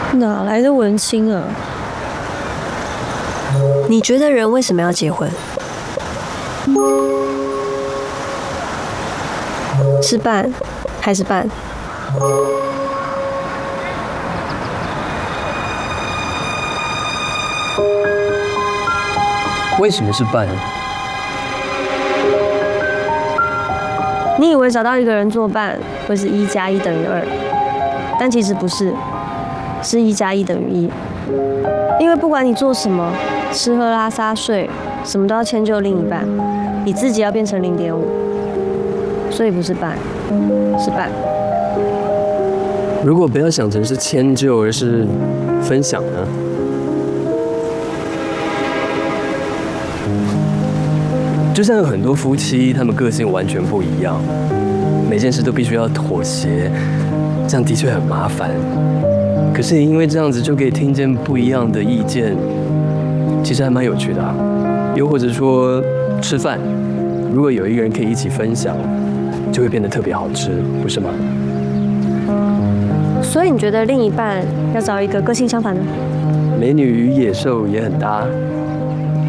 哪来的文青啊？ 你觉得人为什么要结婚？是伴还是伴？ 为什么是伴？ 你以为找到一个人作伴会是1+1=2，但其实不是，是1+1=1。因为不管你做什么，吃喝拉撒睡，什么都要迁就另一半，你自己要变成0.5，所以不是伴，是伴。 如果不要想成是迁就，而是分享呢？就像有很多夫妻，他们个性完全不一样，每件事都必须要妥协，这样的确很麻烦。可是也因为这样子，就可以听见不一样的意见，其实还蛮有趣的啊。又或者说吃饭，如果有一个人可以一起分享，就会变得特别好吃，不是吗？ 所以你觉得另一半要找一个个性相反的？ 美女与野兽也很搭。